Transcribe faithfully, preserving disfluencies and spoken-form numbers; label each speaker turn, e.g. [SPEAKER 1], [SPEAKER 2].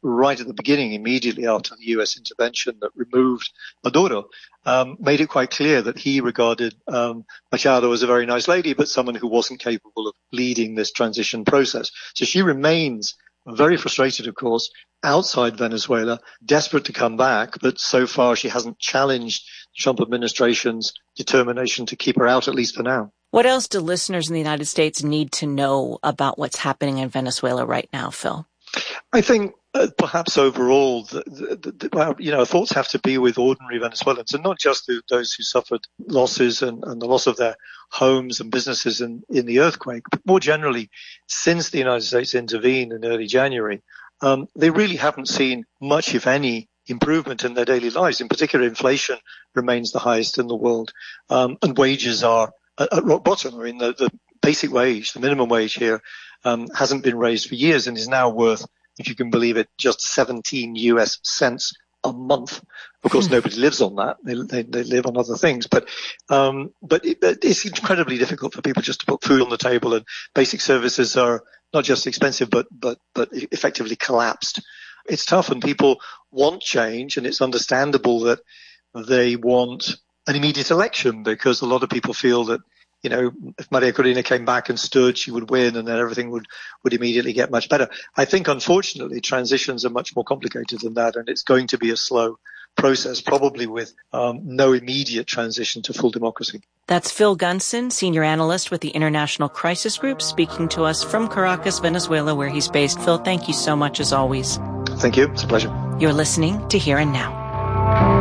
[SPEAKER 1] right at the beginning, immediately after the U S intervention that removed Maduro, um, made it quite clear that he regarded um, Machado as a very nice lady, but someone who wasn't capable of leading this transition process. So she remains very frustrated, of course, outside Venezuela, desperate to come back, but so far she hasn't challenged the Trump administration's determination to keep her out, at least for now.
[SPEAKER 2] What else do listeners in the United States need to know about what's happening in Venezuela right now, Phil?
[SPEAKER 1] I think uh, perhaps overall, the, the, the, well, you know, thoughts have to be with ordinary Venezuelans, and not just the, those who suffered losses and, and the loss of their homes and businesses in, in the earthquake, but more generally, since the United States intervened in early January, um, they really haven't seen much, if any, improvement in their daily lives. In particular, inflation remains the highest in the world, um, and wages are at, at rock bottom. I mean, the, the basic wage, the minimum wage here, um, hasn't been raised for years and is now worth, if you can believe it, just seventeen U S cents a month. Of course, nobody lives on that. They, they, they live on other things. But, um, but it, it's incredibly difficult for people just to put food on the table, and basic services are not just expensive, but, but, but effectively collapsed. It's tough, and people want change, and it's understandable that they want an immediate election, because a lot of people feel that, you know, if Maria Corina came back and stood, she would win, and then everything would, would immediately get much better. I think, unfortunately, transitions are much more complicated than that, and it's going to be a slow process, probably with um, no immediate transition to full democracy.
[SPEAKER 2] That's Phil Gunson, senior analyst with the International Crisis Group, speaking to us from Caracas, Venezuela, where he's based. Phil, thank you so much, as always.
[SPEAKER 1] Thank you. It's a pleasure.
[SPEAKER 2] You're listening to Here and Now.